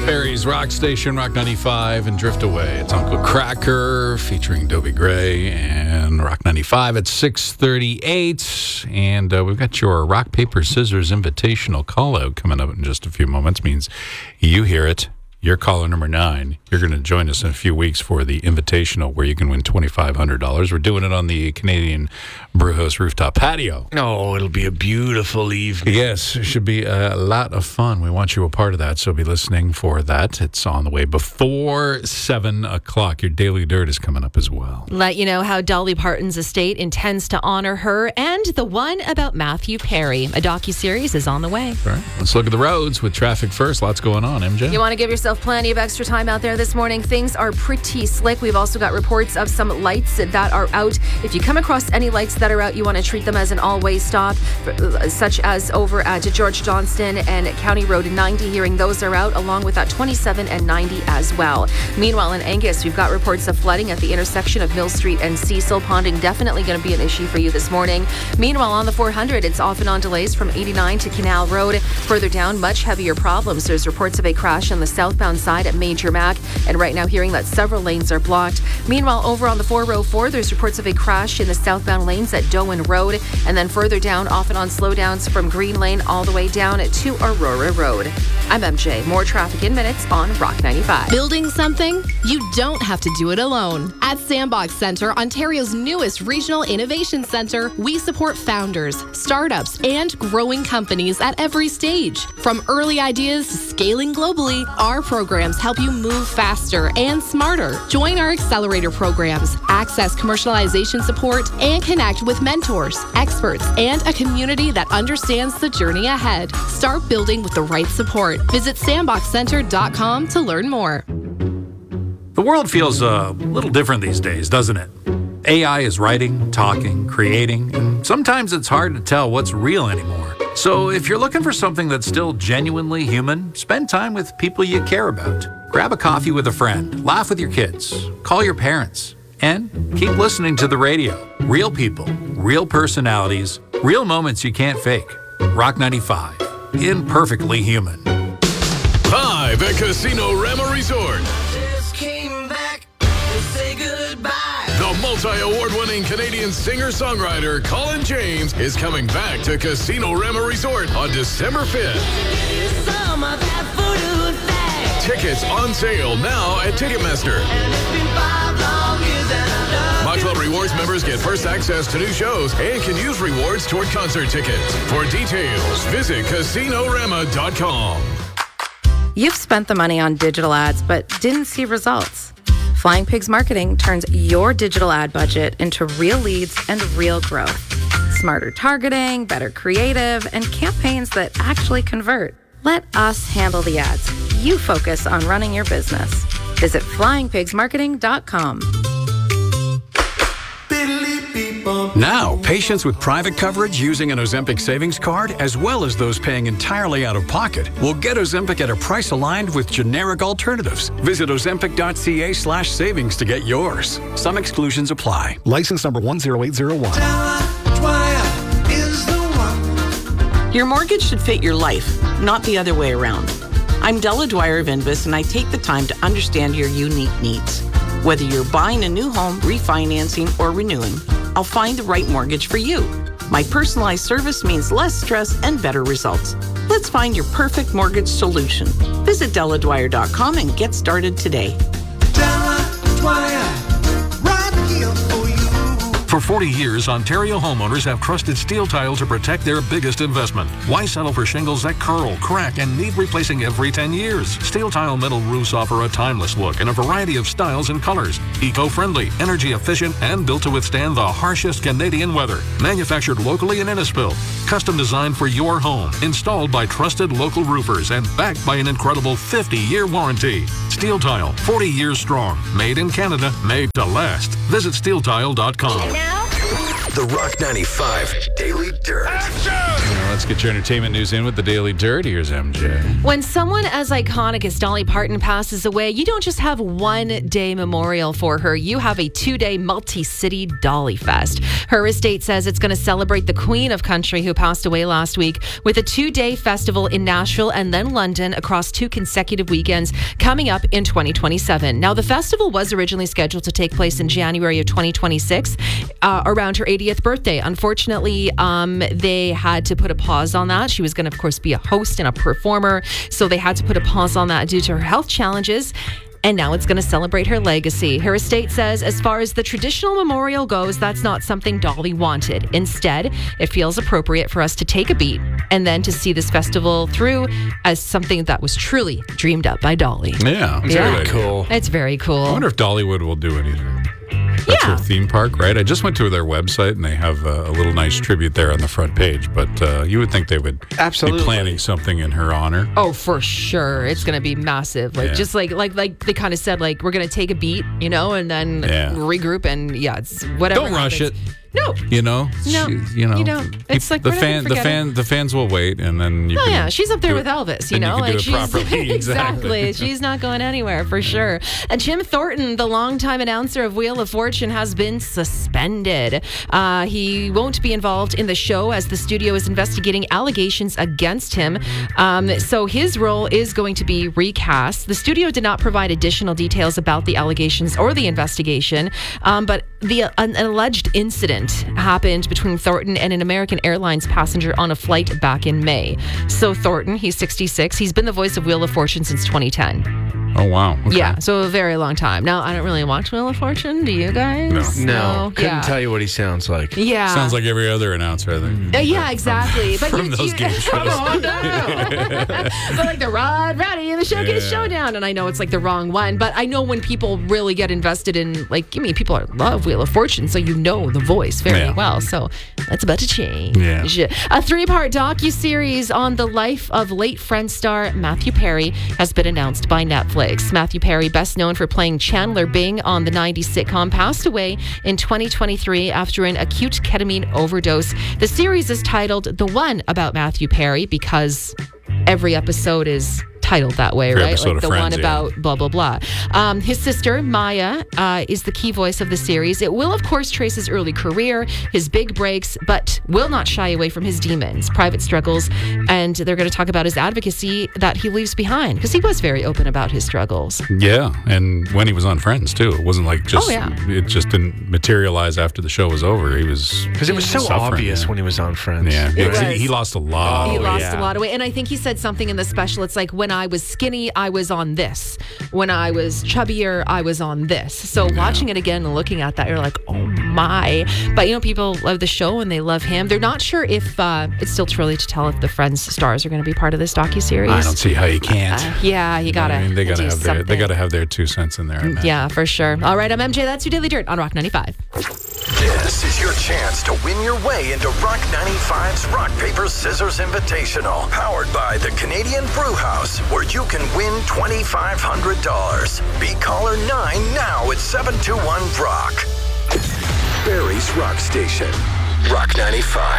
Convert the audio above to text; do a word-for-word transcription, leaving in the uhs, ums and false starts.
Perry's Rock Station, Rock ninety-five, and Drift Away. It's Uncle Cracker featuring Dobie Gray and Rock ninety-five at six thirty-eight. And uh, we've got your Rock, Paper, Scissors invitational call-out coming up in just a few moments. Means you hear it. You're caller number nine. You're going to join us in a few weeks for the Invitational where you can win twenty-five hundred dollars. We're doing it on the Canadian Brewhouse rooftop patio. Oh, it'll be a beautiful evening. Yes, it should be a lot of fun. We want you a part of that, so be listening for that. It's on the way before seven o'clock. Your Daily Dirt is coming up as well. Let you know how Dolly Parton's estate intends to honor her and the one about Matthew Perry. A docuseries is on the way. All right, let's look at the roads with traffic first. Lots going on, M J. You want to give yourself plenty of extra time out there this morning. Things are pretty slick. We've also got reports of some lights that are out. If you come across any lights that are out, you want to treat them as an all-way stop, such as over at George Johnston and County Road ninety. Hearing those are out, along with that twenty-seven and ninety as well. Meanwhile, in Angus, we've got reports of flooding at the intersection of Mill Street and Cecil. Ponding definitely going to be an issue for you this morning. Meanwhile, on the four hundred, it's off and on delays from eighty-nine to Canal Road. Further down, much heavier problems. There's reports of a crash on the southbound side at Major Mac, and right now hearing that several lanes are blocked. Meanwhile, over on the four oh four, there's reports of a crash in the southbound lanes at Doan Road, and then further down, off and on slowdowns from Green Lane all the way down to Aurora Road. I'm M J. More traffic in minutes on Rock ninety-five. Building something? You don't have to do it alone. At Sandbox Centre, Ontario's newest regional innovation centre, we support founders, startups, and growing companies at every stage. From early ideas to scaling globally, our programs help you move faster and smarter. Join our accelerator programs, access commercialization support, and connect with mentors, experts, and a community that understands the journey ahead. Start building with the right support. Visit sandbox center dot com to learn more. The world feels a little different these days, doesn't it? A I is writing, talking, creating, and sometimes it's hard to tell what's real anymore. So if you're looking for something that's still genuinely human, spend time with people you care about. Grab a coffee with a friend, laugh with your kids, call your parents, and keep listening to the radio. Real people, real personalities, real moments you can't fake. Rock ninety-five, imperfectly human. Live at Casino Rama Resort. Just came back to say goodbye. The multi-award-winning Canadian singer-songwriter Colin James is coming back to Casino Rama Resort on December fifth. Some of that voodoo thing. Tickets on sale now at Ticketmaster. And it's been five long years and I love My Club Rewards members get first access to new shows and can use rewards toward concert tickets. For details, visit casino rama dot com. You've spent the money on digital ads but didn't see results. Flying Pigs Marketing turns your digital ad budget into real leads and real growth. Smarter targeting, better creative, and campaigns that actually convert. Let us handle the ads. You focus on running your business. Visit flying pigs marketing dot com. Now, patients with private coverage using an Ozempic savings card, as well as those paying entirely out of pocket, will get Ozempic at a price aligned with generic alternatives. Visit ozempic dot c a slash savings to get yours. Some exclusions apply. License number one zero eight zero one. Your mortgage should fit your life, not the other way around. I'm Della Dwyer of Invus, and I take the time to understand your unique needs. Whether you're buying a new home, refinancing, or renewing, I'll find the right mortgage for you. My personalized service means less stress and better results. Let's find your perfect mortgage solution. Visit della dwyer dot com and get started today. Della Dwyer, right here for you. For forty years, Ontario homeowners have trusted Steel Tile to protect their biggest investment. Why settle for shingles that curl, crack, and need replacing every ten years? Steel Tile metal roofs offer a timeless look in a variety of styles and colors. Eco-friendly, energy efficient, and built to withstand the harshest Canadian weather. Manufactured locally in Innisfil. Custom designed for your home. Installed by trusted local roofers and backed by an incredible fifty-year warranty. Steel Tile, forty years strong. Made in Canada, made to last. Visit steel tile dot com. The Rock ninety-five Daily Dirt. You know, let's get your entertainment news in with the Daily Dirt. Here's M J. When someone as iconic as Dolly Parton passes away, you don't just have one day memorial for her. You have a two-day multi-city Dolly Fest. Her estate says it's going to celebrate the Queen of Country who passed away last week with a two-day festival in Nashville and then London across two consecutive weekends coming up in twenty twenty-seven. Now, the festival was originally scheduled to take place in January of twenty twenty-six, uh, around her eightieth birthday. Unfortunately, um, they had to put a pause on that. She was going to, of course, be a host and a performer, so they had to put a pause on that due to her health challenges. And now it's going to celebrate her legacy. Her estate says, as far as the traditional memorial goes, that's not something Dolly wanted. Instead, it feels appropriate for us to take a beat and then to see this festival through as something that was truly dreamed up by Dolly. Yeah, it's Yeah. very cool. It's very cool. I wonder if Dollywood will do anything. That's Yeah. her theme park, right? I just went to their website and they have a, a little nice tribute there on the front page. But uh, you would think they would Absolutely. be planning something in her honor. Oh, for sure. It's going to be massive. Like, Yeah. just like, like, like they kind of said, like, we're going to take a beat, you know, and then Yeah. regroup and yeah, it's whatever. Don't rush happens. it. No. You know, No, She- you know, you don't. It's like, the we're not fan, gonna the forget fan, the fans will wait, and then you. Oh can yeah, she's up there do with it- Elvis, you then know, you can like do it she's properly. exactly. She's not going anywhere for sure. And Jim Thornton, the longtime announcer of Wheel of Fortune, has been suspended. Uh, he won't be involved in the show as the studio is investigating allegations against him. Um, so his role is going to be recast. The studio did not provide additional details about the allegations or the investigation, um, but the an alleged incident happened between Thornton and an American Airlines passenger on a flight back in May. So Thornton, he's sixty-six. He's been the voice of Wheel of Fortune since twenty ten. Oh wow. Okay. Yeah, so a very long time. Now, I don't really watch Wheel of Fortune. Do you guys? No, couldn't yeah. tell you what he sounds like. Yeah. Sounds like every other announcer, I think. Uh, yeah, exactly. But From you, those you, game shows. Come on down. But like the Rod Ratty and the Showcase Yeah. Showdown, and I know it's like the wrong one, but I know when people really get invested in, like, I mean, people are, love Wheel of Fortune, so you know the voice very Yeah. well. So that's about to change. Yeah. A three-part docu-series on the life of late Friends star Matthew Perry has been announced by Netflix. Matthew Perry, best known for playing Chandler Bing on the nineties sitcom, passed away in twenty twenty-three after an acute ketamine overdose. The series is titled The One About Matthew Perry because every episode is titled that way, Every right? episode Like of the Friends, one yeah. about blah, blah, blah. Um, his sister, Maya, uh, is the key voice of the series. It will, of course, trace his early career, his big breaks, but will not shy away from his demons, private struggles, and they're going to talk about his advocacy that he leaves behind because he was very open about his struggles. Yeah, and when he was on Friends too, it wasn't like just Oh, yeah. it just didn't materialize after the show was over. He was Because it was so suffering, obvious yeah. when he was on Friends. Yeah, It he, was. he lost a lot. He Oh, lost yeah. a lot of weight. And I think he said something in the special. It's like, when I was skinny, I was on this. When I was chubbier, I was on this. So watching it again and looking at that, you're like, oh my. But, you know, people love the show and they love him. They're not sure if, uh, it's still too early to tell if the Friends stars are going to be part of this docuseries. I don't see how you can't. Uh, yeah, you gotta. I mean, they gotta do have their they something. gotta have their two cents in there. on that. Yeah, for sure. All right, I'm M J. That's your Daily Dirt on Rock ninety-five. This is your chance to win your way into Rock ninety-five's Rock, Paper, Scissors Invitational, powered by the Canadian Brew House, where you can win twenty-five hundred dollars. Be caller nine now at seven two one, R O C K. Barrie's Rock Station, Rock ninety-five.